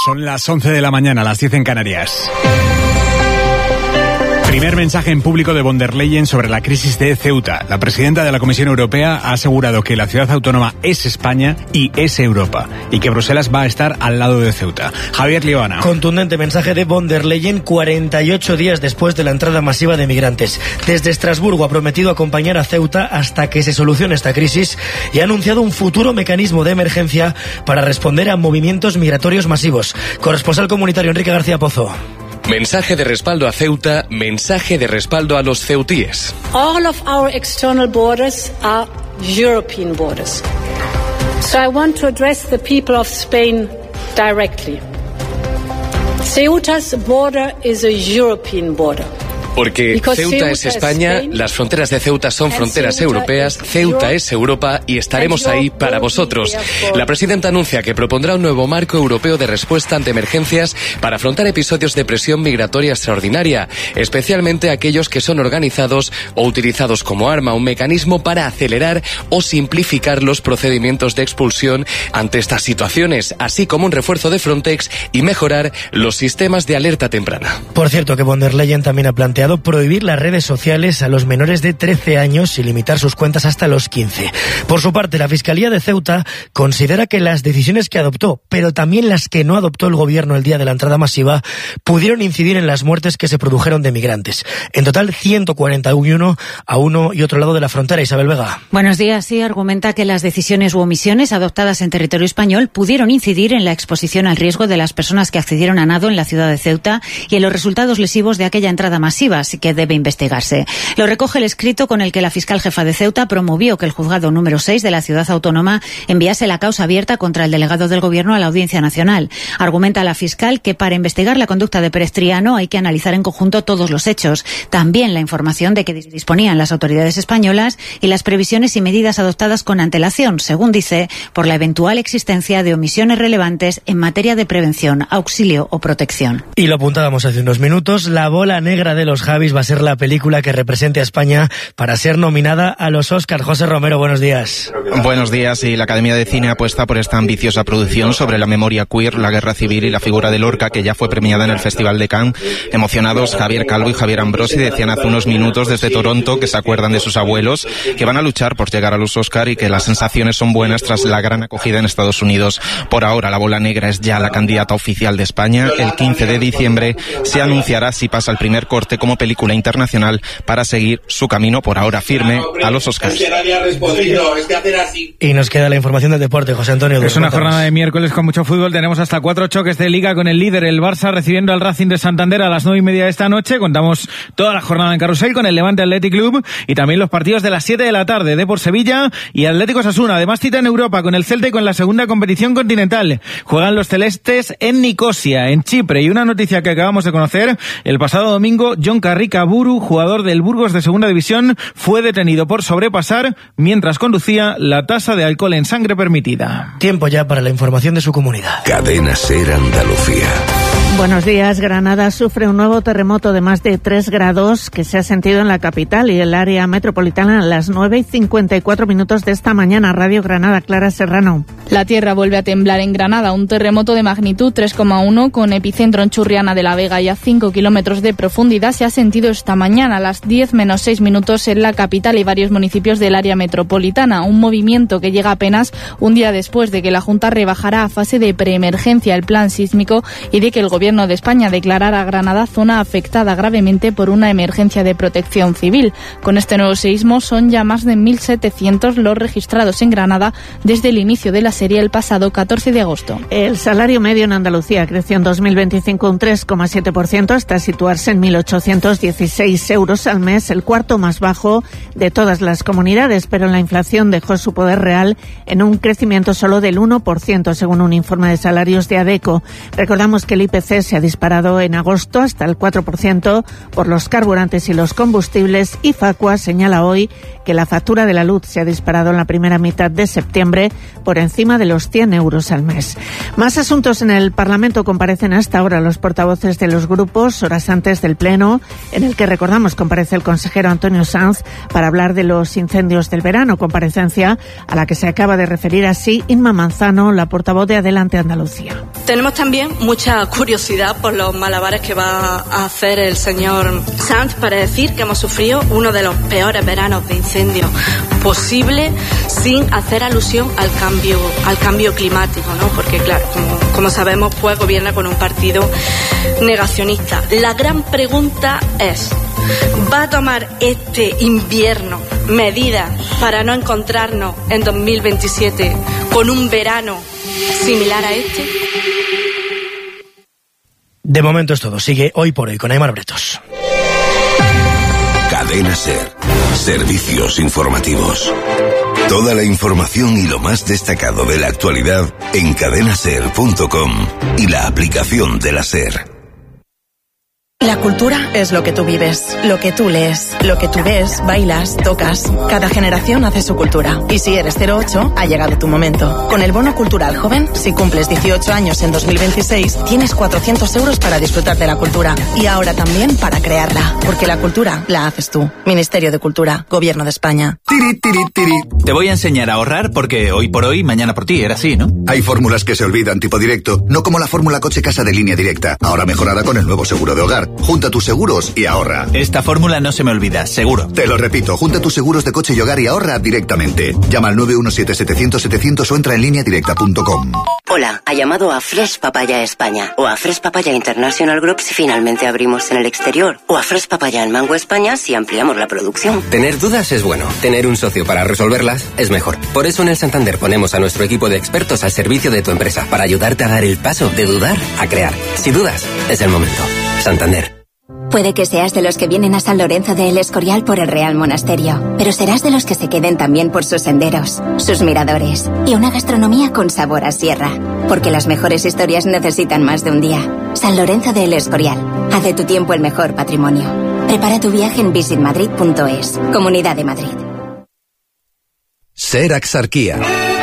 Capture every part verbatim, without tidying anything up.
Son las once de la mañana, las diez en Canarias. Primer mensaje en público de von der Leyen sobre la crisis de Ceuta. La presidenta de la Comisión Europea ha asegurado que la ciudad autónoma es España y es Europa, y que Bruselas va a estar al lado de Ceuta. Javier Liobana. Contundente mensaje de von der Leyen cuarenta y ocho días después de la entrada masiva de migrantes. Desde Estrasburgo ha prometido acompañar a Ceuta hasta que se solucione esta crisis y ha anunciado un futuro mecanismo de emergencia para responder a movimientos migratorios masivos. Corresponsal comunitario Enrique García Pozo. Mensaje de respaldo a Ceuta, mensaje de respaldo a los ceutíes. All of our external borders are European borders. So I want to address the people of Spain directly. Ceuta's border is a European border. Porque Ceuta es España, las fronteras de Ceuta son fronteras europeas, Ceuta es Europa y estaremos ahí para vosotros. La presidenta anuncia que propondrá un nuevo marco europeo de respuesta ante emergencias para afrontar episodios de presión migratoria extraordinaria, especialmente aquellos que son organizados o utilizados como arma, un mecanismo para acelerar o simplificar los procedimientos de expulsión ante estas situaciones, así como un refuerzo de Frontex y mejorar los sistemas de alerta temprana. Por cierto, que von der Leyen también ha planteado prohibir las redes sociales a los menores de trece años y limitar sus cuentas hasta los quince. Por su parte, la Fiscalía de Ceuta considera que las decisiones que adoptó, pero también las que no adoptó el gobierno el día de la entrada masiva, pudieron incidir en las muertes que se produjeron de migrantes. En total, ciento cuarenta y uno a uno y otro lado de la frontera. Isabel Vega. Buenos días. Sí, argumenta que las decisiones u omisiones adoptadas en territorio español pudieron incidir en la exposición al riesgo de las personas que accedieron a nado en la ciudad de Ceuta y en los resultados lesivos de aquella entrada masiva, así que debe investigarse. Lo recoge el escrito con el que la fiscal jefa de Ceuta promovió que el juzgado número seis de la ciudad autónoma enviase la causa abierta contra el delegado del gobierno a la Audiencia Nacional. Argumenta la fiscal que para investigar la conducta de Pérez Triano hay que analizar en conjunto todos los hechos, también la información de que disponían las autoridades españolas y las previsiones y medidas adoptadas con antelación, según dice, por la eventual existencia de omisiones relevantes en materia de prevención, auxilio o protección. Y lo apuntábamos hace unos minutos, la bola negra de los Javis va a ser la película que represente a España para ser nominada a los Oscars. José Romero, buenos días. Buenos días. Y la Academia de Cine apuesta por esta ambiciosa producción sobre la memoria queer, la guerra civil y la figura de Lorca, que ya fue premiada en el Festival de Cannes. Emocionados, Javier Calvo y Javier Ambrosi decían hace unos minutos desde Toronto que se acuerdan de sus abuelos, que van a luchar por llegar a los Oscar y que las sensaciones son buenas tras la gran acogida en Estados Unidos. Por ahora, la bola negra es ya la candidata oficial de España. El quince de diciembre se anunciará si pasa el primer corte como película internacional para seguir su camino por ahora firme a los Oscars. Y nos queda la información del deporte, José Antonio. Es una jornada de miércoles con mucho fútbol. Tenemos hasta cuatro choques de Liga con el líder, el Barça, recibiendo al Racing de Santander a las nueve y media de esta noche. Contamos toda la jornada en Carrusel con el Levante Athletic Club y también los partidos de las siete de la tarde, Depor Sevilla y Atlético Osasuna. Además, cita en Europa con el Celta y con la segunda competición continental. Juegan los celestes en Nicosia, en Chipre. Y una noticia que acabamos de conocer, el pasado domingo, John Carricaburu, jugador del Burgos de Segunda División, fue detenido por sobrepasar, mientras conducía, la tasa de alcohol en sangre permitida. Tiempo ya para la información de su comunidad. Cadena SER Andalucía. Buenos días. Granada sufre un nuevo terremoto de más de tres grados que se ha sentido en la capital y el área metropolitana a las nueve y cincuenta y cuatro minutos de esta mañana. Radio Granada, Clara Serrano. La tierra vuelve a temblar en Granada. Un terremoto de magnitud tres coma uno con epicentro en Churriana de la Vega y a cinco kilómetros de profundidad se ha sentido esta mañana a las diez menos seis minutos en la capital y varios municipios del área metropolitana. Un movimiento que llega apenas un día después de que la Junta rebajara a fase de preemergencia el plan sísmico y de que el Gobierno de España declarara a Granada zona afectada gravemente por una emergencia de protección civil. Con este nuevo seísmo son ya más de mil setecientos los registrados en Granada desde el inicio de la serie el pasado catorce de agosto. El salario medio en Andalucía creció en dos mil veinticinco un tres coma siete por ciento hasta situarse en mil ochocientos dieciséis euros al mes, el cuarto más bajo de todas las comunidades, pero la inflación dejó su poder real en un crecimiento solo del uno por ciento, según un informe de salarios de ADECO. Recordamos que el I P C se ha disparado en agosto hasta el cuatro por ciento por los carburantes y los combustibles, y Facua señala hoy que la factura de la luz se ha disparado en la primera mitad de septiembre por encima de los cien euros al mes. Más asuntos en el Parlamento. Comparecen hasta ahora los portavoces de los grupos horas antes del Pleno, en el que, recordamos, comparece el consejero Antonio Sanz para hablar de los incendios del verano, comparecencia a la que se acaba de referir así Inma Manzano, la portavoz de Adelante Andalucía. Tenemos también mucha curiosidad por los malabares que va a hacer el señor Sanz para decir que hemos sufrido uno de los peores veranos de incendio posible, sin hacer alusión al cambio, al cambio climático, ¿no? Porque claro, como, como sabemos, pues gobierna con un partido negacionista. La gran pregunta es, ¿va a tomar este invierno medidas para no encontrarnos en dos mil veintisiete con un verano similar a este? De momento es todo. Sigue Hoy por Hoy con Aimar Bretos. Cadena SER. Servicios informativos. Toda la información y lo más destacado de la actualidad en cadena ser punto com y la aplicación de la SER. La cultura es lo que tú vives, lo que tú lees, lo que tú ves, bailas, tocas. Cada generación hace su cultura. Y si eres cero ocho, ha llegado tu momento. Con el Bono Cultural Joven, si cumples dieciocho años en dos mil veintiséis, tienes cuatrocientos euros para disfrutar de la cultura. Y ahora también para crearla. Porque la cultura la haces tú. Ministerio de Cultura, Gobierno de España. Tiri, tiri, tiri. Te voy a enseñar a ahorrar porque hoy por hoy, mañana por ti. Era así, ¿no? Hay fórmulas que se olvidan tipo directo, no como la fórmula coche casa de Línea Directa. Ahora mejorada con el nuevo seguro de hogar. Junta tus seguros y ahorra. Esta fórmula no se me olvida, seguro. Te lo repito, junta tus seguros de coche y hogar y ahorra directamente. Llama al nueve uno siete setecientos setecientos o entra en línea directa punto com. Hola, ha llamado a Fresh Papaya España o a Fresh Papaya International Group si finalmente abrimos en el exterior o a Fresh Papaya en Mango España si ampliamos la producción. Tener dudas es bueno, tener un socio para resolverlas es mejor. Por eso en el Santander ponemos a nuestro equipo de expertos al servicio de tu empresa para ayudarte a dar el paso de dudar a crear. Si dudas, es el momento. Santander. Puede que seas de los que vienen a San Lorenzo de El Escorial por el Real Monasterio, pero serás de los que se queden también por sus senderos, sus miradores y una gastronomía con sabor a sierra, porque las mejores historias necesitan más de un día. San Lorenzo de El Escorial, haz de tu tiempo el mejor patrimonio. Prepara tu viaje en visit madrid punto es, Comunidad de Madrid. SER Axarquía.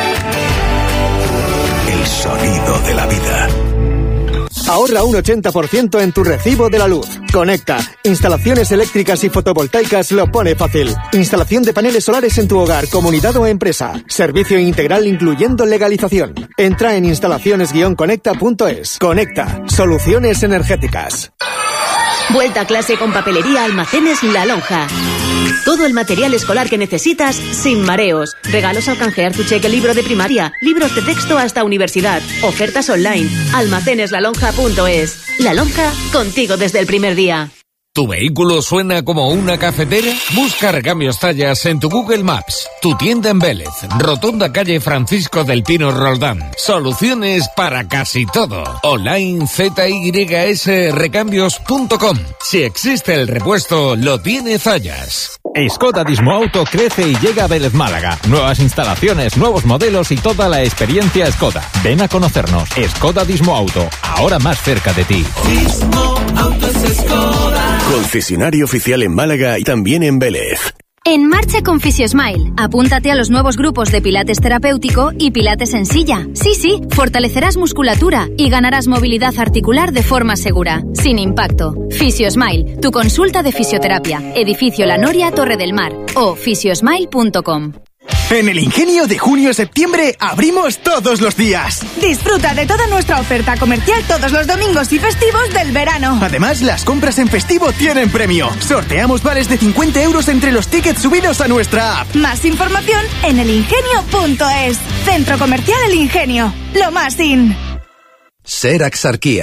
El sonido de la vida. Ahorra un ochenta por ciento en tu recibo de la luz. Conecta. Instalaciones eléctricas y fotovoltaicas lo pone fácil. Instalación de paneles solares en tu hogar, comunidad o empresa. Servicio integral incluyendo legalización. Entra en instalaciones guion conecta punto es. Conecta. Soluciones energéticas. Vuelta a clase con Papelería Almacenes La Lonja. Todo el material escolar que necesitas sin mareos. Regalos al canjear tu cheque libro de primaria. Libros de texto hasta universidad. Ofertas online. almacenes la lonja punto es. La Lonja, contigo desde el primer día. ¿Tu vehículo suena como una cafetera? Busca Recambios Zayas en tu Google Maps. Tu tienda en Vélez, Rotonda calle Francisco del Pino Roldán. Soluciones para casi todo. Online Z Y S recambios punto com. Si existe el repuesto, lo tiene Zayas. Skoda Dismo Auto crece y llega a Vélez Málaga. Nuevas instalaciones, nuevos modelos y toda la experiencia Skoda. Ven a conocernos. Skoda Dismo Auto, ahora más cerca de ti. Dismo Auto es Skoda. Concesionario oficial en Málaga y también en Vélez. En marcha con Fisiosmile. Apúntate a los nuevos grupos de Pilates terapéutico y Pilates en silla. Sí, sí, fortalecerás musculatura y ganarás movilidad articular de forma segura, sin impacto. Fisiosmile, tu consulta de fisioterapia. Edificio La Noria, Torre del Mar o fisiosmile punto com. En el Ingenio de junio-septiembre abrimos todos los días. Disfruta de toda nuestra oferta comercial todos los domingos y festivos del verano. Además, las compras en festivo tienen premio. Sorteamos vales de cincuenta euros entre los tickets subidos a nuestra app. Más información en el ingenio punto es. Centro Comercial El Ingenio. Lo más in. SER Axarquía.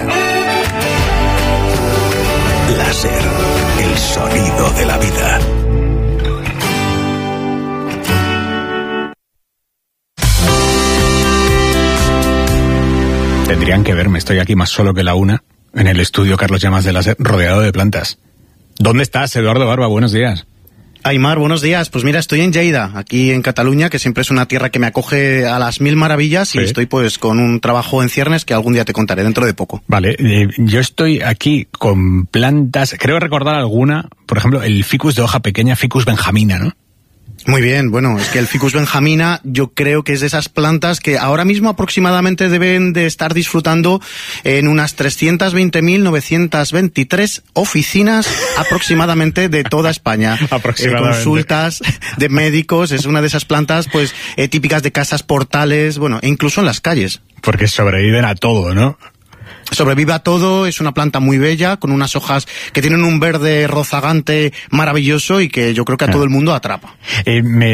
La SER. El sonido de la vida. Tendrían que verme, estoy aquí más solo que la una, en el estudio Carlos Llamas de la SER, rodeado de plantas. ¿Dónde estás, Eduardo Barba? Buenos días. Aimar, buenos días. Pues mira, estoy en Lleida, aquí en Cataluña, que siempre es una tierra que me acoge a las mil maravillas, y sí. Estoy pues con un trabajo en ciernes que algún día te contaré dentro de poco. Vale, eh, yo estoy aquí con plantas, creo recordar alguna, por ejemplo, el ficus de hoja pequeña, Ficus benjamina, ¿no? Muy bien, bueno, es que el Ficus benjamina yo creo que es de esas plantas que ahora mismo aproximadamente deben de estar disfrutando en unas trescientas veinte mil novecientas veintitrés oficinas aproximadamente de toda España. Aproximadamente. Eh, consultas de médicos, es una de esas plantas pues eh, típicas de casas portales, bueno, e incluso en las calles. Porque sobreviven a todo, ¿no? sobrevive a todo, es una planta muy bella, con unas hojas que tienen un verde rozagante maravilloso y que yo creo que a todo el mundo atrapa. Eh, me